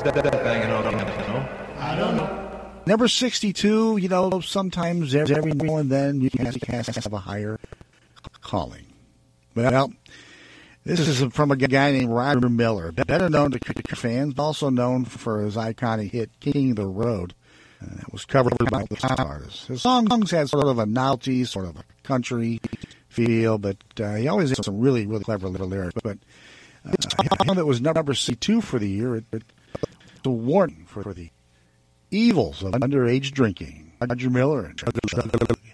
What's that banging on? I don't know. Number 62, sometimes every now and then you can have a higher calling. Well, this is from a guy named Roger Miller, better known to fans, also known for his iconic hit King of the Road. That was covered by the top artists. His songs had sort of a novelty, sort of a country feel, but he always had some really, really clever little lyrics. But a song that was number 62 for the year, it's a warning for the evils of underage drinking. Roger Miller and